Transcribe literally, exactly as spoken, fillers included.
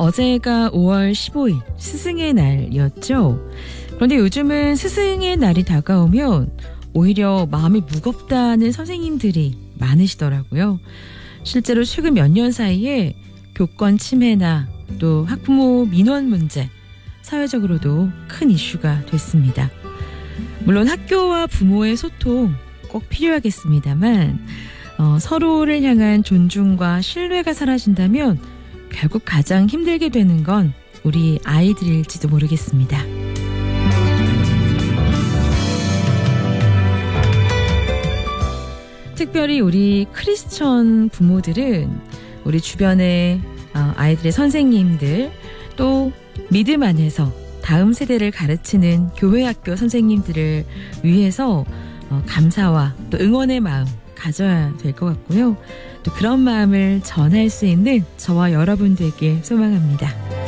어제가 오월 십오일 스승의 날이었죠. 그런데 요즘은 스승의 날이 다가오면 오히려 마음이 무겁다는 선생님들이 많으시더라고요. 실제로 최근 몇 년 사이에 교권 침해나 또 학부모 민원 문제, 사회적으로도 큰 이슈가 됐습니다. 물론 학교와 부모의 소통 꼭 필요하겠습니다만 어, 서로를 향한 존중과 신뢰가 사라진다면 결국 가장 힘들게 되는 건 우리 아이들일지도 모르겠습니다. 특별히 우리 크리스천 부모들은 우리 주변의 아이들의 선생님들 또 믿음 안에서 다음 세대를 가르치는 교회 학교 선생님들을 위해서 감사와 또 응원의 마음 가져야 될 것 같고요. 또 그런 마음을 전할 수 있는 저와 여러분들께 소망합니다.